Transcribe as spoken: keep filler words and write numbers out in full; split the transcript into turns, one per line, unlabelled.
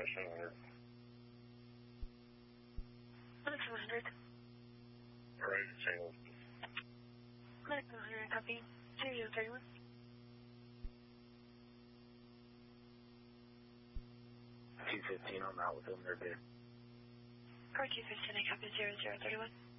seven hundred.
Medic seven hundred.
Alright, Saint Louis.
Medic seven hundred, copy. zero thirty-one.
two fifteen on that with them, they're good.
Car two fifteen, I copy zero zero thirty-one.